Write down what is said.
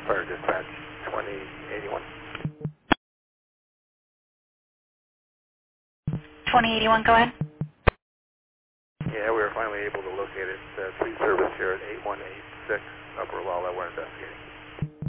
Fire Dispatch 2081. 2081, go ahead. Yeah, we were finally able to locate it. Fleet service here at 8186 Upper Lala. We're investigating.